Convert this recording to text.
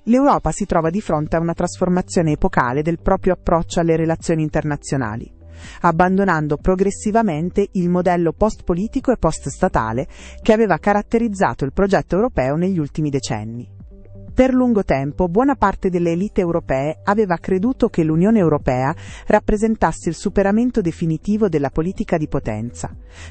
l'Europa si trova di fronte a una trasformazione epocale del proprio approccio alle relazioni internazionali, abbandonando progressivamente il modello post-politico e post-statale che aveva caratterizzato il progetto europeo negli ultimi decenni. Per lungo tempo, buona parte delle élite europee aveva creduto che l'Unione Europea rappresentasse il superamento definitivo della politica di potenza,